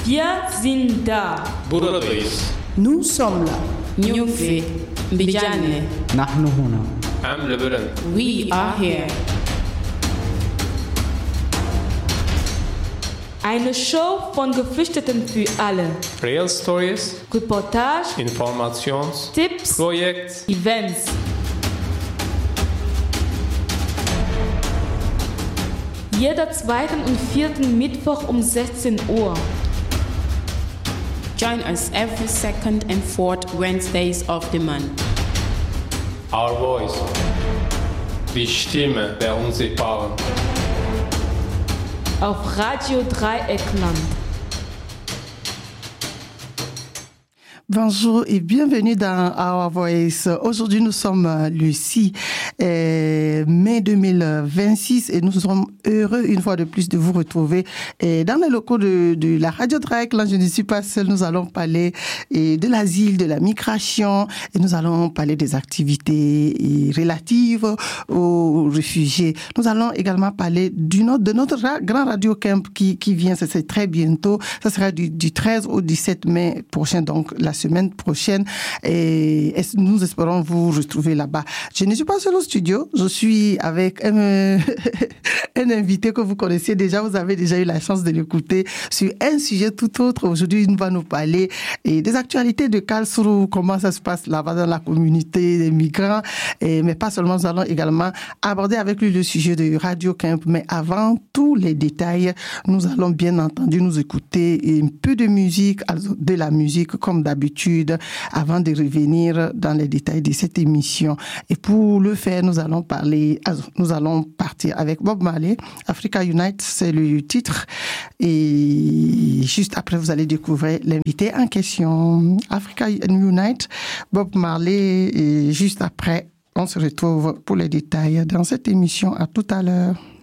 Wir sind da. Buradayız. Nous sommes là. Nyufi, Mbijane. نحن هنا. Amleberen. We are here. Eine Show von Geflüchteten für alle. Real Stories, Reportage, Informations, Tipps, Projekt, Events. Jeder zweiten und vierten Mittwoch um 16 Uhr. Join us every second and fourth Wednesdays of the month. Our Voice. Die Stimme der Unsichtbaren. Auf Radio Dreieckland. Bonjour et bienvenue dans Our Voice. Aujourd'hui, nous sommes le 6 mai 2026 et nous sommes heureux une fois de plus de vous retrouver dans les locaux de la Radio Dreieckland. Je ne suis pas seule, nous allons parler de l'asile, de la migration et nous allons parler des activités relatives aux réfugiés. Nous allons également parler de notre grand radio camp qui vient, c'est très bientôt. Ça sera du 13 au 17 mai prochain, donc la semaine prochaine, et nous espérons vous retrouver là-bas. Je ne suis pas seule au studio, je suis avec un invité que vous connaissez déjà, vous avez déjà eu la chance de l'écouter sur un sujet tout autre. Aujourd'hui, il va nous parler des actualités de Karlsruhe, comment ça se passe là-bas dans la communauté des migrants, mais pas seulement, nous allons également aborder avec lui le sujet de Radio Camp, mais avant tous les détails, nous allons bien entendu nous écouter un peu de musique, de la musique comme d'habitude, avant de revenir dans les détails de cette émission. Et pour le faire, nous allons partir avec Bob Marley. Africa Unite, c'est le titre. Et juste après, vous allez découvrir l'invité en question. Africa Unite, Bob Marley. Et juste après, on se retrouve pour les détails dans cette émission. À tout à l'heure.